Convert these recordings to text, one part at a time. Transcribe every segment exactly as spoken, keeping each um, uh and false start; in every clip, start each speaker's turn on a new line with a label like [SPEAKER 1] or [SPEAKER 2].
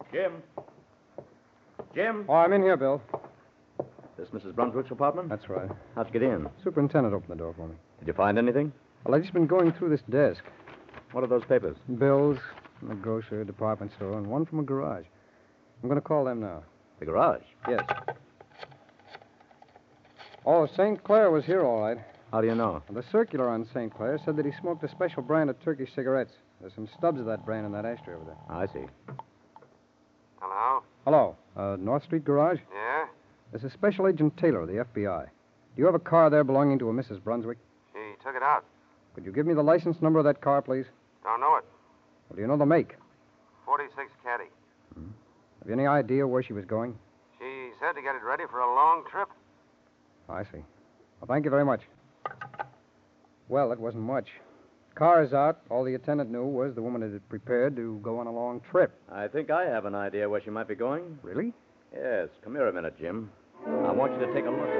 [SPEAKER 1] Jim. Jim.
[SPEAKER 2] Oh, I'm in here, Bill.
[SPEAKER 1] This Missus Brunswick's apartment?
[SPEAKER 2] That's right.
[SPEAKER 1] How'd you get in?
[SPEAKER 2] Superintendent opened the door for me.
[SPEAKER 1] Did you find anything?
[SPEAKER 2] Well, I've just been going through this desk.
[SPEAKER 1] What are those papers?
[SPEAKER 2] Bills from a grocer, department store, and one from a garage. I'm going to call them now.
[SPEAKER 1] The garage?
[SPEAKER 2] Yes. Oh, Saint Clair was here, all right.
[SPEAKER 1] How do you know?
[SPEAKER 2] The circular on Saint Clair said that he smoked a special brand of Turkish cigarettes. There's some stubs of that brand in that ashtray over there.
[SPEAKER 1] I see.
[SPEAKER 3] Hello?
[SPEAKER 2] Hello. Uh, North Street Garage?
[SPEAKER 3] Yeah?
[SPEAKER 2] This is Special Agent Taylor of the F B I. Do you have a car there belonging to a Missus Brunswick?
[SPEAKER 3] She took it out.
[SPEAKER 2] Could you give me the license number of that car, please?
[SPEAKER 3] Don't know it.
[SPEAKER 2] Well, do you know the make?
[SPEAKER 3] forty-six Caddy.
[SPEAKER 2] Hmm. Have you any idea where she was going?
[SPEAKER 3] She said to get it ready for a long trip.
[SPEAKER 2] I see. Well, thank you very much. Well, it wasn't much. Car is out. All the attendant knew was the woman had prepared to go on a long trip.
[SPEAKER 1] I think I have an idea where she might be going.
[SPEAKER 2] Really?
[SPEAKER 1] Yes. Come here a minute, Jim. I want you to take a look.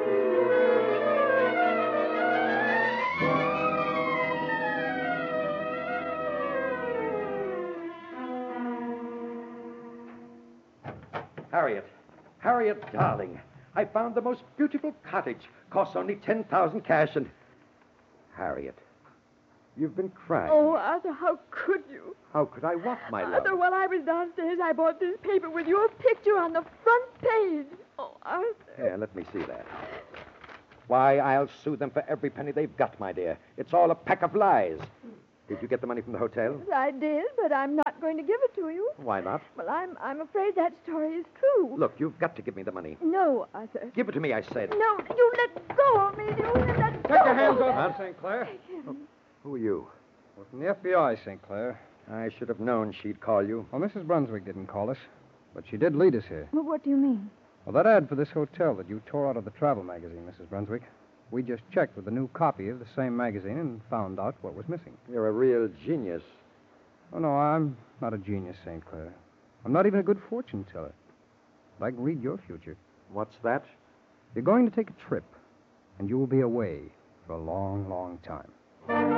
[SPEAKER 4] Harriet. Harriet, darling. I found the most beautiful cottage. Costs only ten thousand cash and... Harriet, you've been crying.
[SPEAKER 5] Oh, Arthur, how could you?
[SPEAKER 4] How could I what, my love?
[SPEAKER 5] Arthur, while I was downstairs, I bought this paper with your picture on the front page. Oh, Arthur.
[SPEAKER 4] Here, let me see that. Why, I'll sue them for every penny they've got, my dear. It's all a pack of lies. Did you get the money from the hotel?
[SPEAKER 5] Yes, I did, but I'm not going to give it to you.
[SPEAKER 4] Why not?
[SPEAKER 5] Well, I'm I'm afraid that story is true.
[SPEAKER 4] Look, you've got to give me the money.
[SPEAKER 5] No, Arthur.
[SPEAKER 4] Give it to me, I said.
[SPEAKER 5] No, you let go of me. You let
[SPEAKER 2] Take
[SPEAKER 5] go.
[SPEAKER 2] your hands off her, Saint Clair.
[SPEAKER 4] Who are you?
[SPEAKER 2] We're from the F B I, Saint Clair.
[SPEAKER 4] I should have known she'd call you.
[SPEAKER 2] Well, Missus Brunswick didn't call us, but she did lead us here.
[SPEAKER 5] Well, what do you mean?
[SPEAKER 2] Well, that ad for this hotel that you tore out of the travel magazine, Missus Brunswick, we just checked with a new copy of the same magazine and found out what was missing.
[SPEAKER 4] You're a real genius.
[SPEAKER 2] Oh, no, I'm not a genius, Saint Clair. I'm not even a good fortune teller. But I can read your future.
[SPEAKER 4] What's that?
[SPEAKER 2] You're going to take a trip, and you will be away for a long, long time.